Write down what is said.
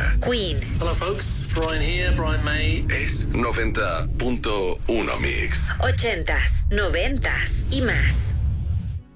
Queen. Hello folks, Brian here, Brian May. Es 90.1 Mix. 80s, 90s y más.